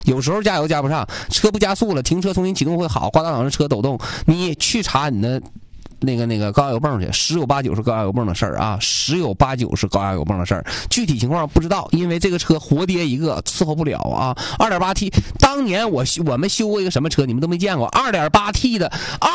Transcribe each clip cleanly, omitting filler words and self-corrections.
有时候加油加不上，车不加速了，停车重新启动会好，挂档上车抖动，你去查你的那个高压油泵去，十有八九是高压油泵的事儿啊，十有八九是高压油泵的事儿，具体情况不知道，因为这个车活爹一个伺候不了啊。2.8T， 当年我们修过一个什么车，你们都没见过 2.8T 的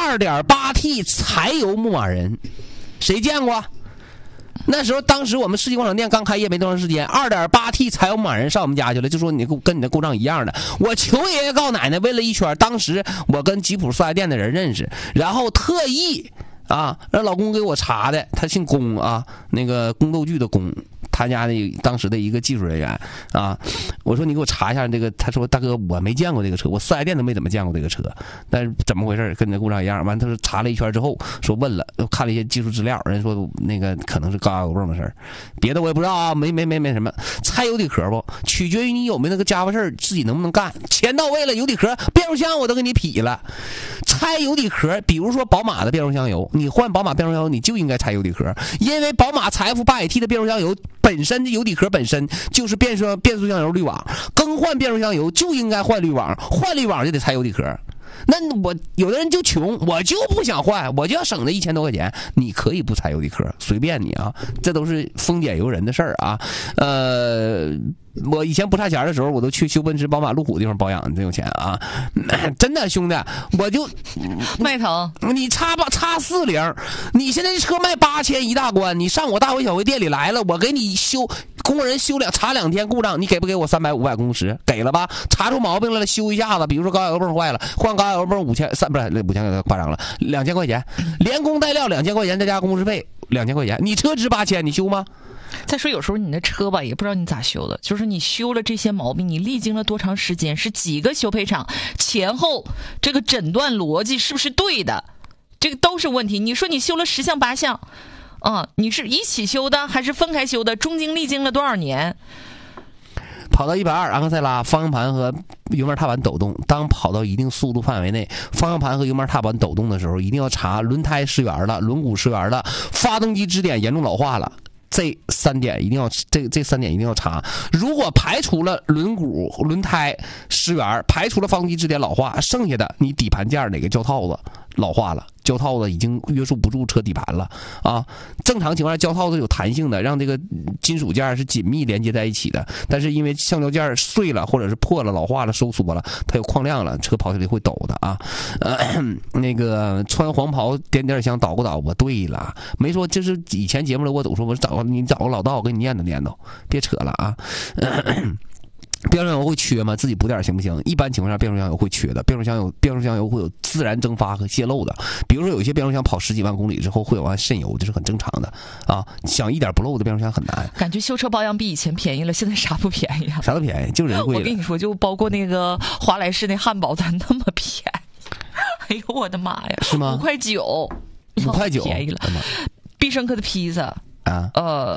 2.8T 柴油牧马人，谁见过？那时候，当时我们世纪广场店刚开业没多长时间，2.8T 柴油牧马人上我们家去了，就说你跟你的故障一样的。我求爷爷告奶奶问了一圈，当时我跟吉普四 S 店的人认识，然后特意让老公给我查的，他姓龚啊，那个宫斗剧的龚，他家的当时的一个技术人员啊，我说你给我查一下这个，他说大哥我没见过这个车，我四 S 店都没怎么见过这个车，但是怎么回事跟那故障一样？完他说查了一圈之后说问了，看了一些技术资料，人说那个可能是高压油泵的事儿，别的我也不知道啊，没什么。拆油底壳不取决于你有没有那个家伙事儿，自己能不能干，钱到位了，油底壳变速箱我都给你劈了。拆油底壳，比如说宝马的变速箱油，你换宝马变速箱油你就应该拆油底壳，因为宝马 XF8AT 的变速箱油本身的油底壳本身就是变速箱油滤网，更换变速箱油就应该换滤网，换滤网就得拆油底壳。那我有的人就穷，我就不想换，我就要省这1000多块钱。你可以不拆油底壳，随便你啊，这都是丰俭由人的事儿啊。我以前不差钱的时候，我都去修奔驰、宝马、路虎的地方保养，真有钱啊！真的兄弟，我就迈腾， 你叉40，你现在这车卖8000一大关，你上我大回小回店里来了，我给你修，工人修查2天故障，你给不给我300、500工时？给了吧？查出毛病来了修一下子，比如说高压油泵坏了，换高压油泵5000，不是5000夸张了，2000块钱，连工带料2000块钱，再加工时费2000块钱，你车值8000，你修吗？ 再说有时候你的车吧，也不知道你咋修的，就是你修了这些毛病，你历经了多长时间，是几个修配厂前后这个诊断逻辑是不是对的，这个都是问题。你说你修了10项8项你是一起修的还是分开修的，中间历经了多少年？ 跑到120，昂克赛拉方向盘和油门踏板抖动。当跑到一定速度范围内，方向盘和油门踏板抖动的时候，一定要查轮胎失缘了、轮毂失缘了、发动机支点严重老化了。这3点一定要，这3点一定要查。如果排除了轮毂、轮胎失缘，排除了发动机支点老化，剩下的你底盘件哪个胶套子老化了，胶套子已经约束不住车底盘了啊！正常情况下，胶套子有弹性的，让这个金属件是紧密连接在一起的。但是因为橡胶件碎了，或者是破了、老化了、收缩了，它有矿量了，车跑起来会抖的啊。那个穿黄袍点香捣鼓，对了，没说就是以前节目里我总说，你找个老道给你念叨，别扯了啊。变速箱油会缺吗？自己补点行不行？一般情况下，变速箱油会缺的。变速箱油会有自然蒸发和泄漏的。比如说，有些变速箱跑10几万公里之后会往外渗油，这是很正常的啊。想一点不漏的变速箱很难。 感觉修车保养比以前便宜了，现在啥不便宜啊？ 啥都便宜，就人贵了。 我跟你说，就包括那个华莱士那汉堡，咋那么便宜？哎呦我的妈呀！ 是吗 ？5块9 ，5块9 便宜了。必胜客的披萨啊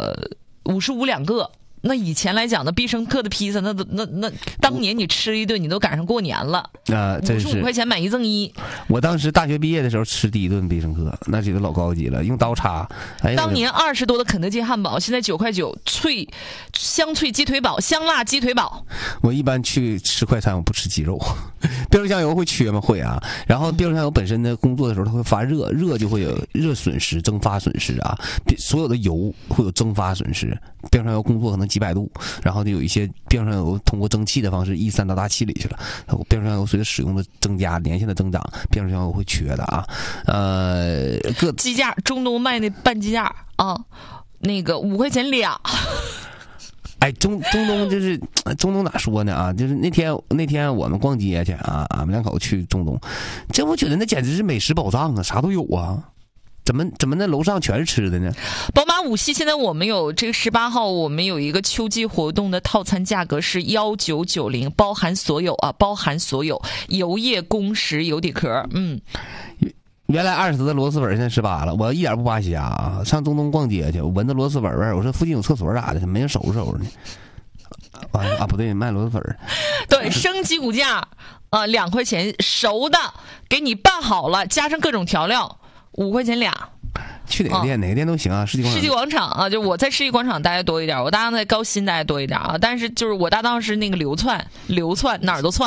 ，55两个。那以前来讲的必胜客的披萨，那当年你吃一顿，你都赶上过年了啊！真是 55块钱买1赠1。 我当时大学毕业的时候吃第一顿必胜客，那觉得老高级了，用刀叉。哎， 当年20多的肯德基汉堡，现在9块9，香脆鸡腿堡、香辣鸡腿堡。 我一般去吃快餐，我不吃鸡肉。变速箱油会缺吗？会啊。然后变速箱油本身呢，工作的时候它会发热，热就会有热损失、蒸发损失啊。所有的油会有蒸发损失。变速箱油工作可能几百度，然后就有一些变速箱油通过蒸汽的方式逸散到大气里去了。变速箱油随着使用的增加、年限的增长，变速箱油会缺的啊。 鸡架，中东卖那半鸡架啊，那个5块钱俩。 哎，中东就是中东咋说呢啊？就是那天我们逛街去啊，俺们2口去中东，这我觉得那简直是美食宝藏啊，啥都有啊。怎么那楼上全是吃的呢？ 宝马5系现在我们有这个18号，我们有一个秋季活动的套餐价格是1990，包含所有油液、工时、油底壳。 原来20的螺蛳粉现在18了，我一点不扒瞎啊！上中东逛街去，我闻着螺蛳粉味儿，我说附近有厕所咋的？没人收拾呢。啊，不对，卖螺蛳粉。 对，升级骨架，2块钱熟的，给你拌好了，加上各种调料。5块钱俩。 去哪个店？哪个店都行啊。世纪广场啊，就我在世纪广场待的多一点，我搭档在高新待的多一点啊。但是就是我搭档是那个流窜哪儿都窜。